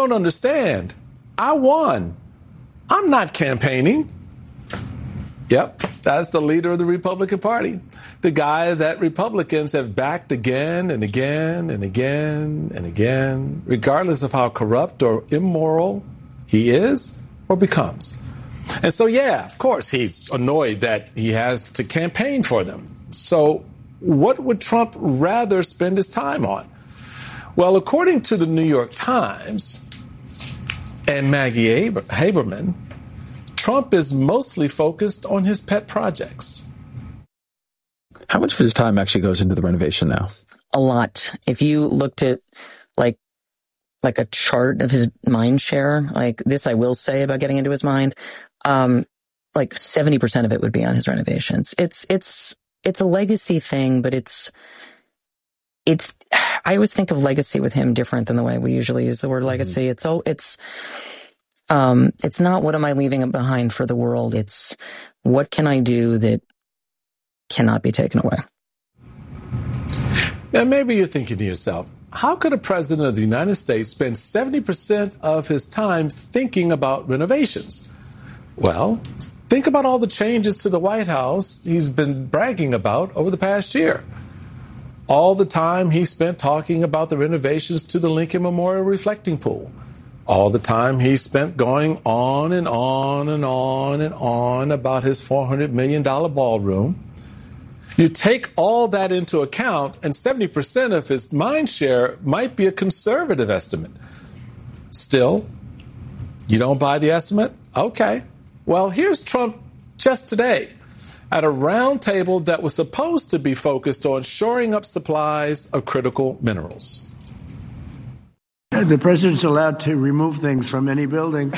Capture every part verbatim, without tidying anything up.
don't understand. I won. I'm not campaigning. Yep, that's the leader of the Republican Party. The guy that Republicans have backed again and again and again and again, regardless of how corrupt or immoral he is or becomes. And so, yeah, of course, he's annoyed that he has to campaign for them. So what would Trump rather spend his time on? Well, according to the New York Times and Maggie Haberman, Trump is mostly focused on his pet projects. How much of his time actually goes into the renovation now? A lot. If you looked at like like a chart of his mind share, like this I will say about getting into his mind, um, like seventy percent of it would be on his renovations. It's it's it's a legacy thing, but it's it's I always think of legacy with him different than the way we usually use the word legacy. Mm-hmm. It's oh it's Um, it's not what am I leaving behind for the world. It's what can I do that cannot be taken away. Now, maybe you're thinking to yourself, how could a president of the United States spend seventy percent of his time thinking about renovations? Well, think about all the changes to the White House he's been bragging about over the past year. All the time he spent talking about the renovations to the Lincoln Memorial Reflecting Pool. All the time he spent going on and on and on and on about his four hundred million dollars ballroom. You take all that into account, and seventy percent of his mind share might be a conservative estimate. Still, you don't buy the estimate? Okay. Well, here's Trump just today at a round table that was supposed to be focused on shoring up supplies of critical minerals. The president's allowed to remove things from any building.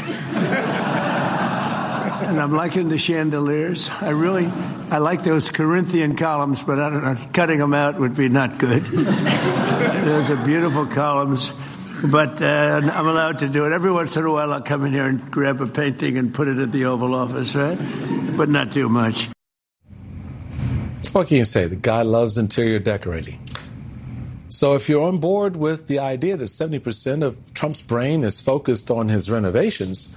And I'm liking the chandeliers. I really, I like those Corinthian columns, but I don't know, cutting them out would be not good. Those are beautiful columns, but uh, I'm allowed to do it. Every once in a while I'll come in here and grab a painting and put it at the Oval Office, right? But not too much. What can you say? The guy loves interior decorating. So if you're on board with the idea that seventy percent of Trump's brain is focused on his renovations,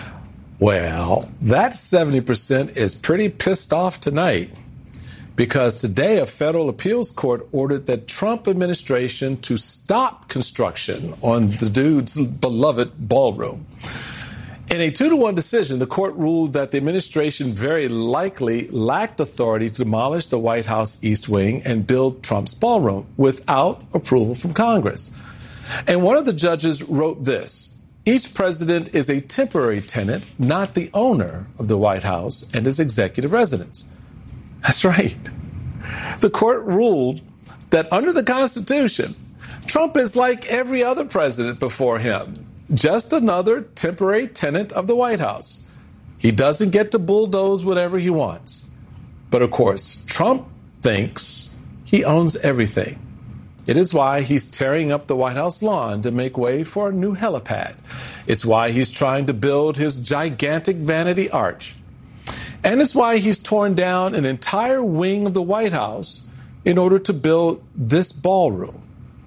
well, that seventy percent is pretty pissed off tonight, because today a federal appeals court ordered the Trump administration to stop construction on the dude's beloved ballroom. In a two to one decision, the court ruled that the administration very likely lacked authority to demolish the White House East Wing and build Trump's ballroom without approval from Congress. And one of the judges wrote this: each president is a temporary tenant, not the owner of the White House and his executive residence. That's right. The court ruled that under the Constitution, Trump is like every other president before him, just another temporary tenant of the White House. He doesn't get to bulldoze whatever he wants. But of course, Trump thinks he owns everything. It is why he's tearing up the White House lawn to make way for a new helipad. It's why he's trying to build his gigantic vanity arch. And it's why he's torn down an entire wing of the White House in order to build this ballroom.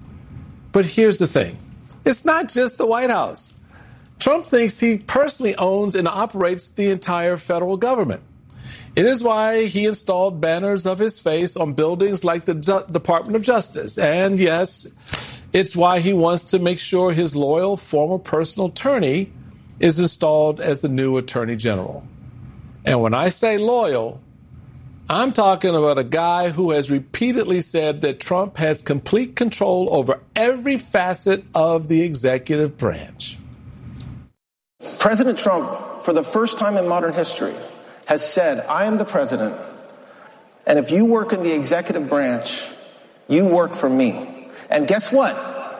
But here's the thing. It's not just the White House. Trump thinks he personally owns and operates the entire federal government. It is why he installed banners of his face on buildings like the Ju- Department of Justice. And yes, it's why he wants to make sure his loyal former personal attorney is installed as the new attorney general. And when I say loyal, I'm talking about a guy who has repeatedly said that Trump has complete control over every facet of the executive branch. President Trump, for the first time in modern history, has said, I am the president, and if you work in the executive branch, you work for me. And guess what?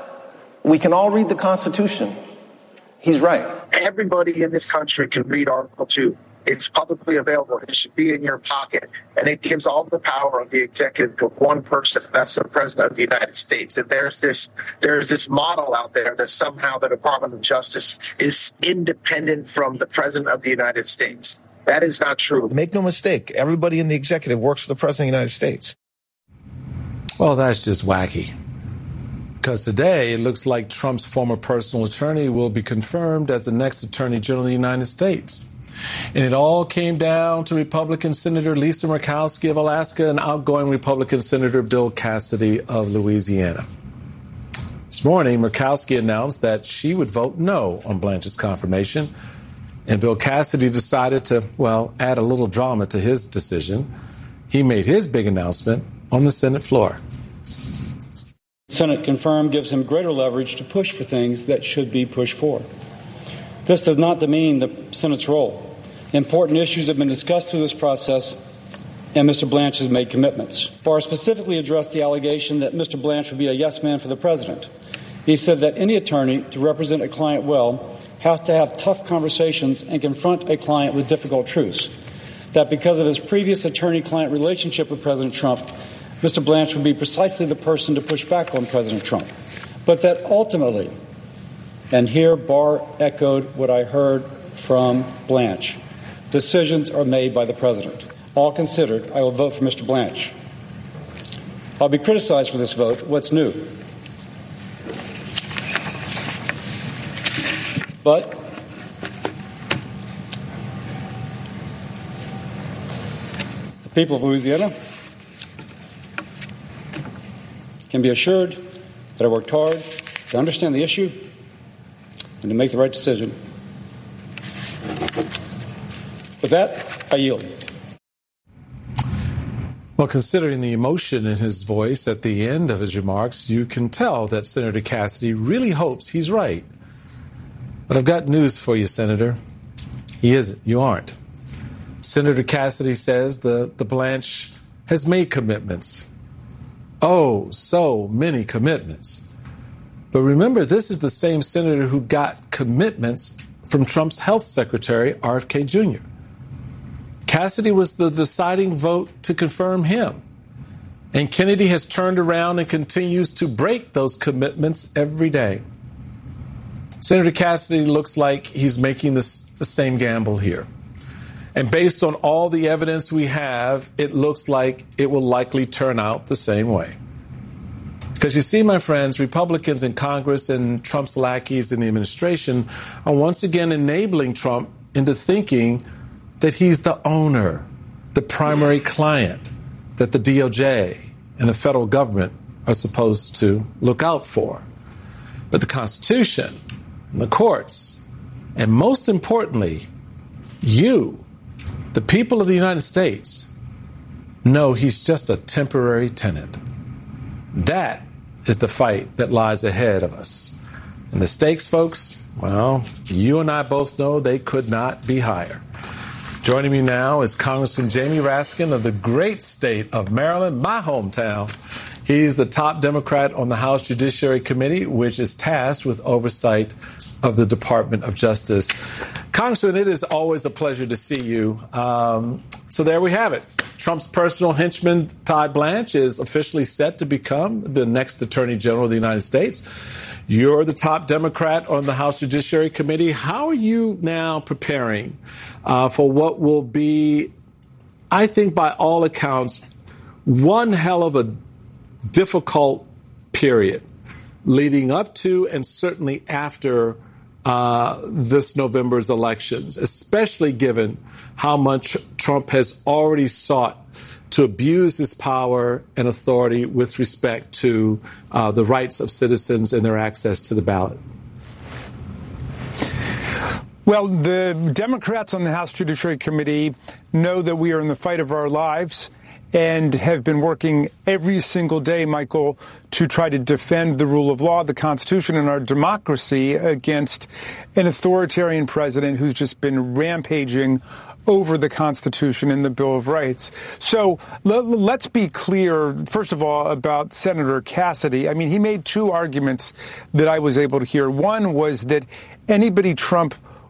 We can all read the Constitution. He's right. Everybody in this country can read Article two. It's publicly available. It should be in your pocket. And it gives all the power of the executive to one person. That's the president of the United States. And there's this there's this model out there that somehow the Department of Justice is independent from the president of the United States. That is not true. Make no mistake. Everybody in the executive works for the president of the United States. Well, that's just wacky. because today it looks like Trump's former personal attorney will be confirmed as the next Attorney General of the United States. And it all came down to Republican Senator Lisa Murkowski of Alaska and outgoing Republican Senator Bill Cassidy of Louisiana. This morning, Murkowski announced that she would vote no on Blanche's confirmation, and Bill Cassidy decided to, well, add a little drama to his decision. He made his big announcement on the Senate floor. Senate confirmed gives him greater leverage to push for things that should be pushed for. This does not demean the Senate's role. Important issues have been discussed through this process, and Mister Blanche has made commitments. Barr specifically addressed the allegation that Mister Blanche would be a yes man for the president. He said that any attorney to represent a client well has to have tough conversations and confront a client with difficult truths. That because of his previous attorney-client relationship with President Trump, Mister Blanche would be precisely the person to push back on President Trump. But that ultimately, and here Barr echoed what I heard from Blanche, decisions are made by the president. All considered, I will vote for Mister Blanche. I'll be criticized for this vote. What's new? But the people of Louisiana can be assured that I worked hard to understand the issue and to make the right decision. With that, I yield. Well, considering the emotion in his voice at the end of his remarks, you can tell that Senator Cassidy really hopes he's right. But I've got news for you, Senator. He isn't. You aren't. Senator Cassidy says the, the Blanche has made commitments. Oh, so many commitments. But remember, this is the same senator who got commitments from Trump's health secretary, R F K Junior Cassidy was the deciding vote to confirm him. And Kennedy has turned around and continues to break those commitments every day. Senator Cassidy looks like he's making this, the same gamble here. And based on all the evidence we have, it looks like it will likely turn out the same way. Because you see, my friends, Republicans in Congress and Trump's lackeys in the administration are once again enabling Trump into thinking that he's the owner, the primary client, that the D O J and the federal government are supposed to look out for. But the Constitution, the courts, and most importantly, you, the people of the United States, know he's just a temporary tenant. That is the fight that lies ahead of us. And the stakes, folks, well, you and I both know they could not be higher. Joining me now is Congressman Jamie Raskin of the great state of Maryland, my hometown. He's the top Democrat on the House Judiciary Committee, which is tasked with oversight of the Department of Justice. Congressman, it is always a pleasure to see you. Um, so there we have it. Trump's personal henchman, Todd Blanche, is officially set to become the next Attorney General of the United States. You're the top Democrat on the House Judiciary Committee. How are you now preparing uh, for what will be, I think by all accounts, one hell of a difficult period leading up to and certainly after uh, this November's elections, especially given how much Trump has already sought to abuse his power and authority with respect to uh, the rights of citizens and their access to the ballot? Well, the Democrats on the House Judiciary Committee know that we are in the fight of our lives and have been working every single day, Michael, to try to defend the rule of law, the Constitution, and our democracy against an authoritarian president who's just been rampaging over the Constitution and the Bill of Rights. So l- let's be clear, first of all, about Senator Cassidy. I mean, he made two arguments that I was able to hear. One was that anybody Trump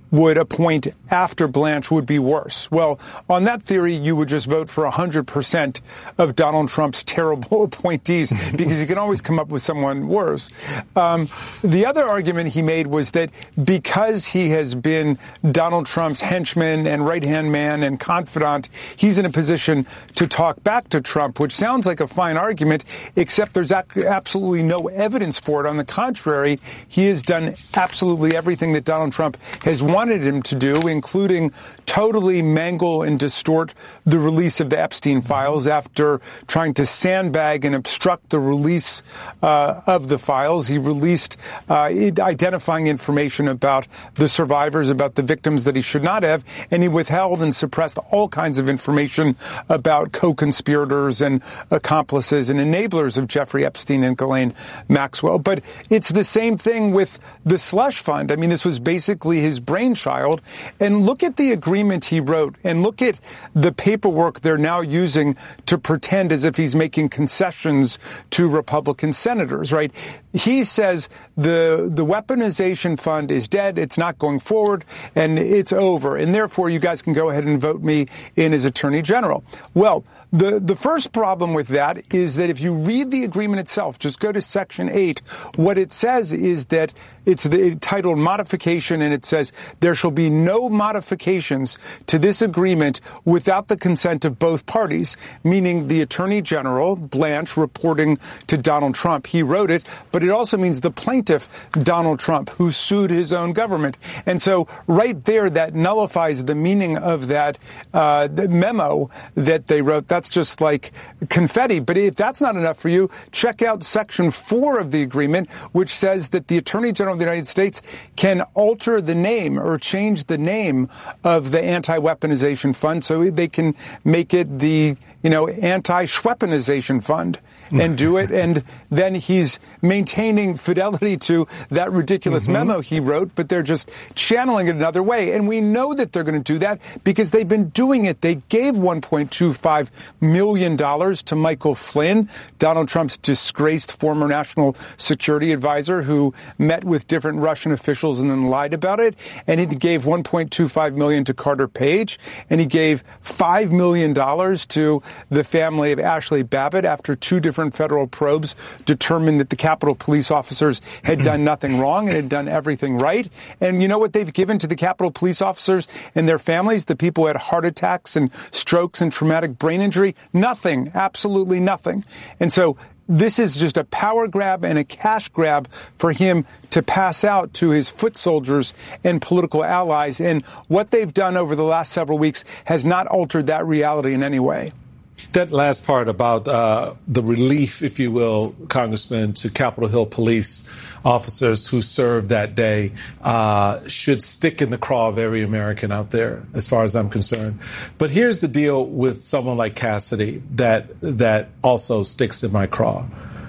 would appoint after Blanche would be worse. Well, on that theory, you would just vote for one hundred percent of Donald Trump's terrible appointees because he can always come up with someone worse. Um, the other argument he made was that because he has been Donald Trump's henchman and right-hand man and confidant, he's in a position to talk back to Trump, which sounds like a fine argument, except there's absolutely no evidence for it. On the contrary, he has done absolutely everything that Donald Trump has wanted wanted him to do, including totally mangle and distort the release of the Epstein files after trying to sandbag and obstruct the release uh, of the files. He released uh, identifying information about the survivors, about the victims that he should not have, and he withheld and suppressed all kinds of information about co-conspirators and accomplices and enablers of Jeffrey Epstein and Ghislaine Maxwell. But it's the same thing with the slush fund. I mean, this was basically his brain child. And look at the agreement he wrote and look at the paperwork they're now using to pretend as if he's making concessions to Republican senators, right? He says the the weaponization fund is dead. It's not going forward and it's over. And therefore, you guys can go ahead and vote me in as Attorney General. Well, The the first problem with that is that if you read the agreement itself, just go to Section eight, what it says is that it's the, titled modification, and it says there shall be no modifications to this agreement without the consent of both parties, meaning the Attorney General, Blanche, reporting to Donald Trump. He wrote it, but it also means the plaintiff, Donald Trump, who sued his own government. And so right there, that nullifies the meaning of that uh, the memo that they wrote. That's just like confetti. But if that's not enough for you, check out Section four of the agreement, which says that the Attorney General of the United States can alter the name or change the name of the anti-weaponization fund so they can make it the, you know, anti-Schweaponization fund and do it. And then he's maintaining fidelity to that ridiculous mm-hmm. memo he wrote, but they're just channeling it another way. And we know that they're going to do that because they've been doing it. They gave one point two five million dollars to Michael Flynn, Donald Trump's disgraced former national security advisor who met with different Russian officials and then lied about it. And he gave one point two five million dollars to Carter Page. And he gave five million dollars to the family of Ashley Babbitt after two different federal probes determined that the Capitol police officers had done nothing wrong and had done everything right. And you know what they've given to the Capitol police officers and their families, the people who had heart attacks and strokes and traumatic brain injury? Nothing. Absolutely nothing. And so this is just a power grab and a cash grab for him to pass out to his foot soldiers and political allies. And what they've done over the last several weeks has not altered that reality in any way. That last part about uh, the relief, if you will, Congressman, to Capitol Hill police officers who served that day uh, should stick in the craw of every American out there, as far as I'm concerned. But here's the deal with someone like Cassidy that that also sticks in my craw.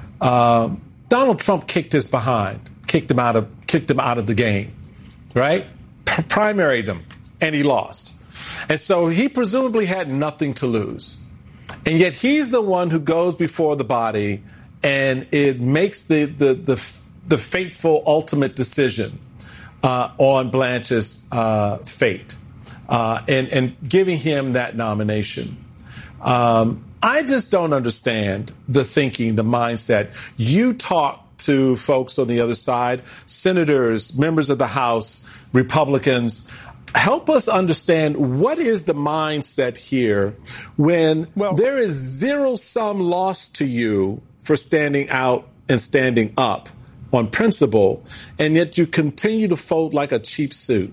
Uh, Donald Trump kicked his behind, kicked him out of kicked him out of the game, right? P- primaried him, and he lost. And so he presumably had nothing to lose. And yet he's the one who goes before the body and it makes the the the, the fateful ultimate decision uh, on Blanche's uh, fate uh, and, and giving him that nomination. Um, I just don't understand the thinking, the mindset. You talk to folks on the other side, senators, members of the House, Republicans. Help us understand what is the mindset here when well, there is zero-sum loss to you for standing out and standing up on principle, and yet you continue to fold like a cheap suit.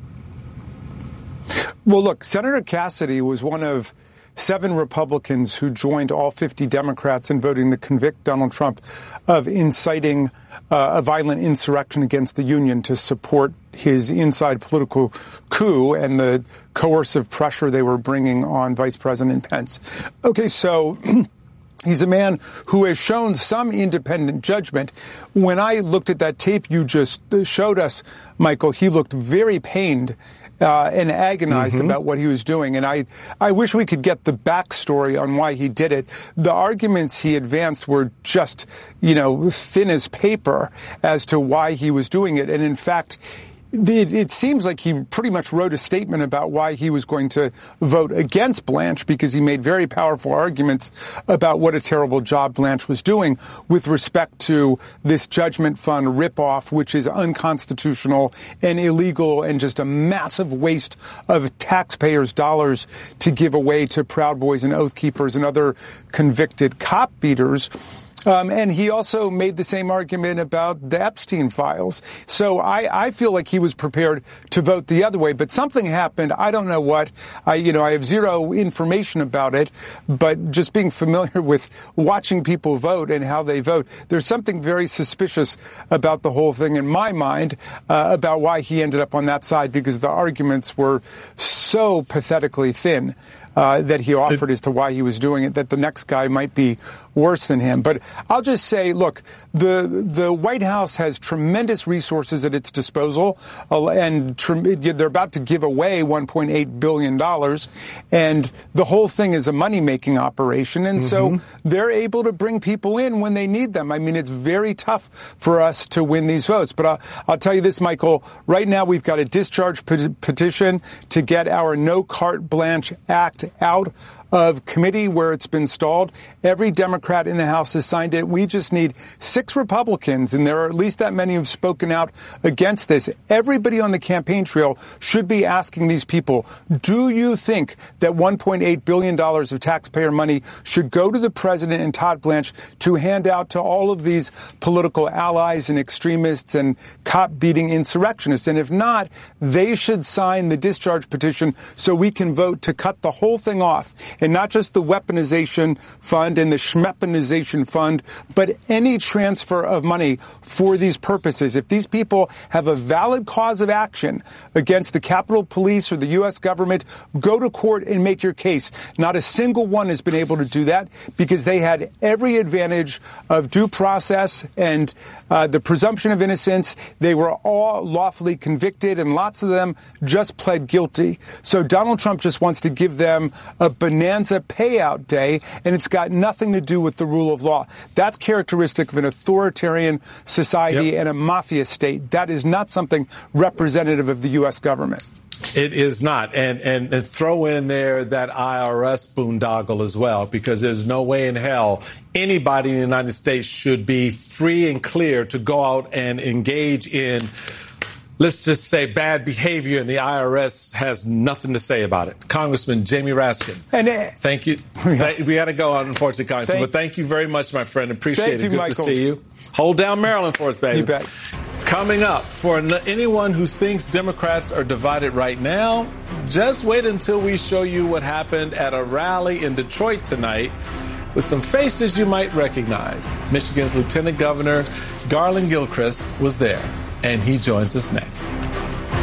Well, look, Senator Cassidy was one of seven Republicans who joined all fifty Democrats in voting to convict Donald Trump of inciting uh, a violent insurrection against the Union to support his inside political coup and the coercive pressure they were bringing on Vice President Pence. Okay, so he's a man who has shown some independent judgment. When I looked at that tape you just showed us, Michael, he looked very pained Uh, and agonized mm-hmm. about what he was doing. And I, I wish we could get the backstory on why he did it. The arguments he advanced were just, you know, thin as paper as to why he was doing it. And in fact, it, it seems like he pretty much wrote a statement about why he was going to vote against Blanche, because he made very powerful arguments about what a terrible job Blanche was doing with respect to this judgment fund ripoff, which is unconstitutional and illegal and just a massive waste of taxpayers' dollars to give away to Proud Boys and Oath Keepers and other convicted cop beaters. Um, and he also made the same argument about the Epstein files. So I, I feel like he was prepared to vote the other way. But something happened. I don't know what. I, you know, I have zero information about it. But just being familiar with watching people vote and how they vote, there's something very suspicious about the whole thing in my mind uh, about why he ended up on that side, because the arguments were so pathetically thin. Uh, that he offered as to why he was doing it, that the next guy might be worse than him. But I'll just say, look, the the White House has tremendous resources at its disposal, uh, and tre- they're about to give away one point eight billion dollars, and the whole thing is a money-making operation, and mm-hmm. so they're able to bring people in when they need them. I mean, it's very tough for us to win these votes. But I'll, I'll tell you this, Michael, right now we've got a discharge pe- petition to get our No Carte Blanche Act out of committee where it's been stalled. Every Democrat in the House has signed it. We just need six Republicans, and there are at least that many who've spoken out against this. Everybody on the campaign trail should be asking these people, do you think that one point eight billion dollars of taxpayer money should go to the president and Todd Blanche to hand out to all of these political allies and extremists and cop-beating insurrectionists? And if not, they should sign the discharge petition so we can vote to cut the whole thing off. And not just the weaponization fund and the schmepanization fund, but any transfer of money for these purposes. If these people have a valid cause of action against the Capitol Police or the U S government, go to court and make your case. Not a single one has been able to do that because they had every advantage of due process and uh, the presumption of innocence. They were all lawfully convicted, and lots of them just pled guilty. So Donald Trump just wants to give them a banana payout day, and it's got nothing to do with the rule of law. That's characteristic of an authoritarian society yep. and a mafia state. That is not something representative of the U S government. It is not. And, and, and throw in there that I R S boondoggle as well, because there's no way in hell anybody in the United States should be free and clear to go out and engage in, let's just say, bad behavior, and the I R S has nothing to say about it. Congressman Jamie Raskin. And uh, thank you. Yeah. We got to go, unfortunately, Congressman. Thank, but thank you very much, my friend. Appreciate it. You, Good Michael. to see you. Hold down Maryland for us, baby. You bet. Coming up, for anyone who thinks Democrats are divided right now, just wait until we show you what happened at a rally in Detroit tonight with some faces you might recognize. Michigan's Lieutenant Governor Garland Gilchrist was there, and he joins us next.